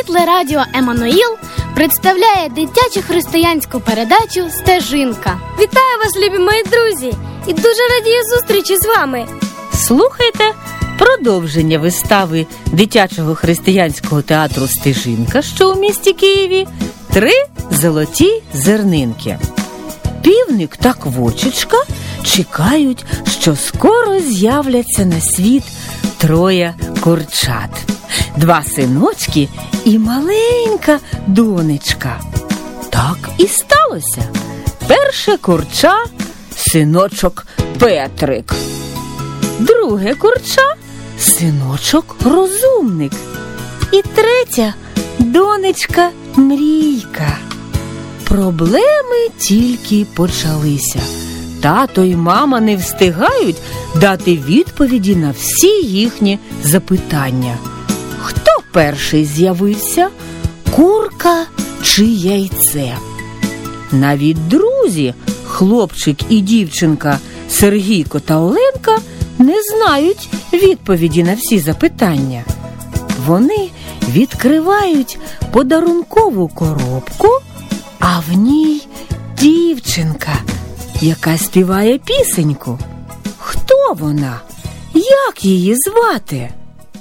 Телерадіо «Еммануїл» представляє дитячо-християнську передачу «Стежинка». Вітаю вас, любі мої друзі! І дуже радію зустрічі з вами! Слухайте продовження вистави дитячого християнського театру «Стежинка», що у місті Києві, «Три золоті зернинки». Півник та квочечка чекають, що скоро з'являться на світ троє курчат. 2 синочки і маленька донечка. Так і сталося. Перше курча – синочок Петрик. Друге курча – синочок Розумник. І третя – донечка Мрійка. Проблеми тільки почалися. Тато й мама не встигають дати відповіді на всі їхні запитання. Хто перший з'явився? Курка чи яйце? Навіть друзі, хлопчик і дівчинка Сергійко та Оленка, не знають відповіді на всі запитання. Вони відкривають подарункову коробку, а в ній дівчинка, яка співає пісеньку. Хто вона? Як її звати?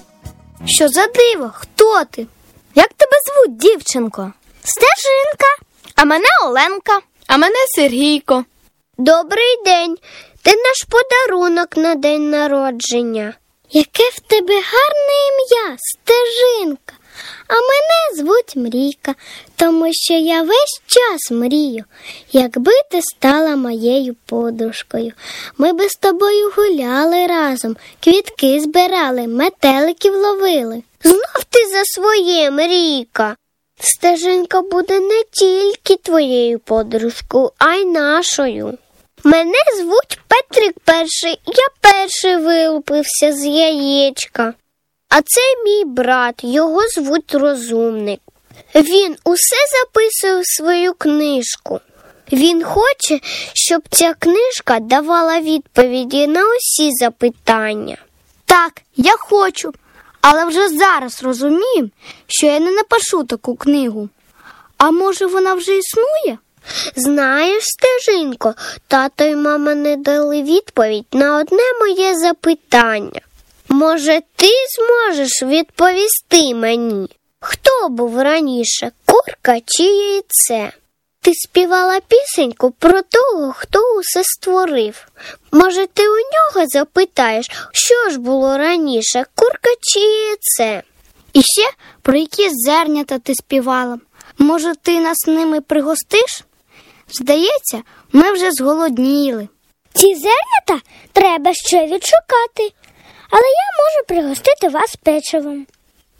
Що за диво? Хто ти? Як тебе звуть, дівчинко? Стежинка. А мене Оленка. А мене Сергійко. Добрий день. Ти наш подарунок на день народження. Яке в тебе гарне ім'я, Стежинка. А мене звуть Мрійка, тому що я весь час мрію, якби ти стала моєю подружкою. Ми би з тобою гуляли разом, квітки збирали, метеликів ловили. Знов ти за своє, Мрійка. Стежинка буде не тільки твоєю подружкою, а й нашою. Мене звуть Петрик Перший, я перший вилупився з яєчка. А це мій брат, його звуть Розумник. Він усе записує в свою книжку. Він хоче, щоб ця книжка давала відповіді на усі запитання. Так, я хочу, але вже зараз розумію, що я не напишу таку книгу. А може вона вже існує? Знаєш, Стежинко, тато й мама не дали відповідь на одне моє запитання. Може, ти зможеш відповісти мені? Хто був раніше, курка чи яйце? Ти співала пісеньку про того, хто усе створив. Може, ти у нього запитаєш, що ж було раніше, курка чи яйце? І ще про які зернята ти співала. Може, ти нас ними пригостиш? Здається, ми вже зголодніли. Ці зернята треба ще відшукати. Але я можу пригостити вас печивом.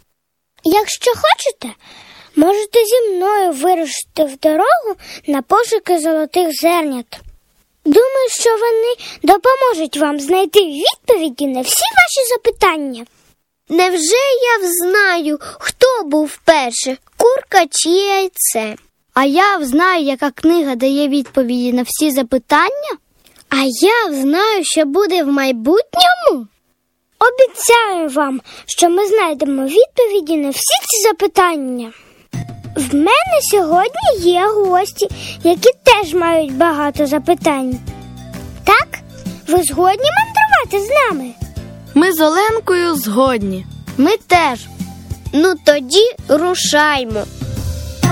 Якщо хочете, можете зі мною вирушити в дорогу на пошуки золотих зернят. Думаю, що вони допоможуть вам знайти відповіді на всі ваші запитання. Невже я знаю, хто був перший, курка чи яйце? А я знаю, яка книга дає відповіді на всі запитання? А я знаю, що буде в майбутньому. Обіцяю вам, що ми знайдемо відповіді на всі ці запитання. В мене сьогодні є гості, які теж мають багато запитань. Так? Ви згодні мандрувати з нами? Ми з Оленкою згодні. Ми теж. Ну тоді рушаймо.